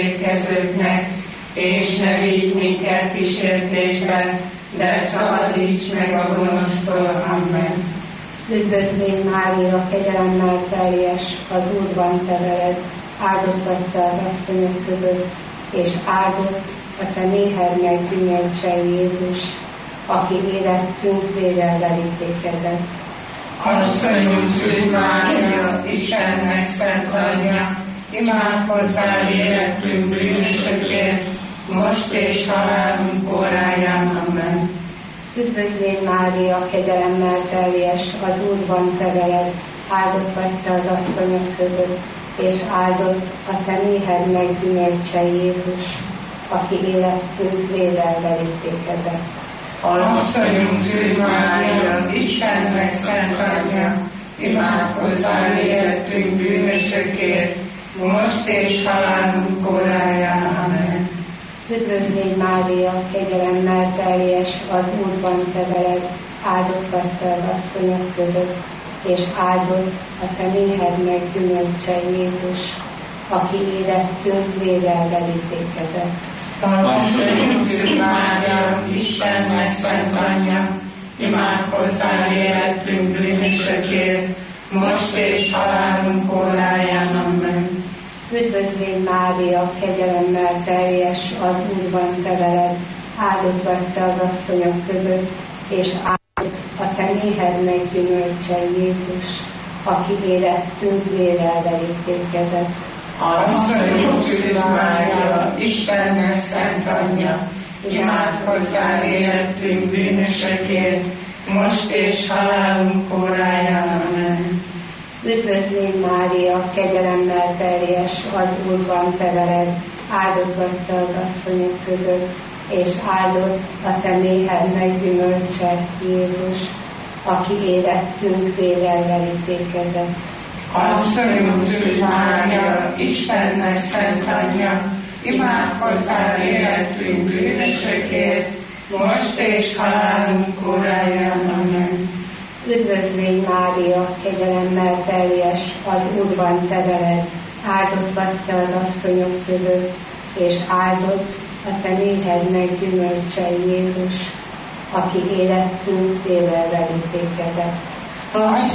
kezőknek, és ne vigy minket kísértésbe, de szabadíts meg a gonosztól. Amen. Üdvözlégy Mária, kegyelemmel teljes, az Úr van te veled, áldott vagy te az asszonyok között, és áldott a te méhednek gyümölcse Jézus, aki életünk vérrel verítékezett. Asszonyunk Szűz Mária, Istennek szent anyja, imádkozzál életünk bűnösökért, most és halálunk óráján. Amen. Üdvözlégy Mária, kegyelemmel teljes, az Úr van te veled, áldott vagy te az asszonyok között, és áldott a te méhednek gyümölcse Jézus, aki életünk vérrel verítékezett. Asszonyunk Szűz Mária, Istennek szent anyja, imádkozzál életünk bűnösökért, most és halálunk óráján. Amen. Üdvözlégy Mária, kegyelemmel teljes, az Úr van te veled, áldott vagy te az asszonyok között, és áldott a te méhednek gyümölcse Jézus, aki életünk vérrel verítékezett. Asszonyunk Szűz Mária, Istennek szent anyja, imádkozzál életünk bűnösökért, most és halálunk óráján. Amen. Üdvözlégy Mária, kegyelemmel teljes, az Úr van te veled, áldott vagy te az asszonyok között, és áldott a te méhednek gyümölcse Jézus, aki életünk vérrel verítékezett. Asszonyunk Szűz Mária, Istennek szent anyja, imádkozzál életünk bűnösökért, most és halálunk óráján. Amen. Üdvözlégy Mária, kegyelemmel teljes, az Úr van te veled, áldott vagy te az asszonyok között, és áldott a te méhednek gyümölcse Jézus, aki életünk vérrel verítékezett. Asszonyunk Szűz Mária, Istennek szent anyja, imádkozzál életünk bűnösökért, most és halálunk óráján. Amen. Üdvözlégy Mária, kegyelemmel teljes, az Úr van te veled, áldott vagy te az asszonyok között, és áldott a te méhednek gyümölcse Jézus, aki életünk vérrel verítékezett.